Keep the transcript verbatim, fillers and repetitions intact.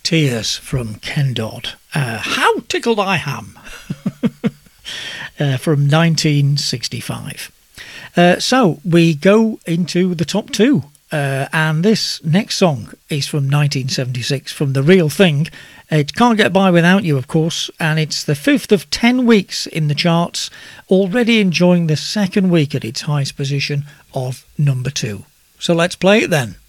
Tears from Ken Dodd. Uh, How Tickled I Am uh, from nineteen sixty-five. Uh, so we go into the top two. Uh, and this next song is from nineteen seventy-six, from The Real Thing. It Can't Get By Without You, of course, and it's the fifth of ten weeks in the charts, already enjoying the second week at its highest position of number two. So let's play it then.